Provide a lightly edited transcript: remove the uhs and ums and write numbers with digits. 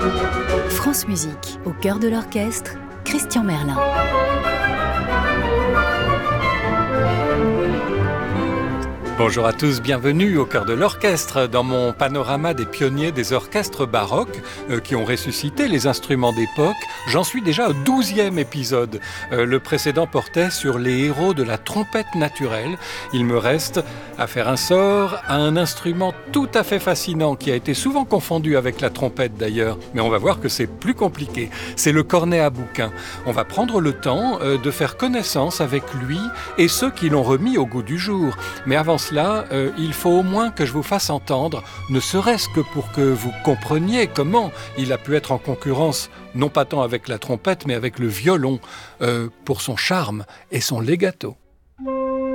France Musique, au cœur de l'orchestre, Christian Merlin. Bonjour à tous, bienvenue au cœur de l'orchestre dans mon panorama des pionniers des orchestres baroques qui ont ressuscité les instruments d'époque. J'en suis déjà au 12e épisode. Le précédent portait sur les héros de la trompette naturelle. Il me reste à faire un sort à un instrument tout à fait fascinant qui a été souvent confondu avec la trompette d'ailleurs, mais on va voir que c'est plus compliqué. C'est le cornet à bouquin. On va prendre le temps de faire connaissance avec lui et ceux qui l'ont remis au goût du jour. Mais avant cela, il faut au moins que je vous fasse entendre, ne serait-ce que pour que vous compreniez comment il a pu être en concurrence, non pas tant avec la trompette, mais avec le violon, pour son charme et son legato.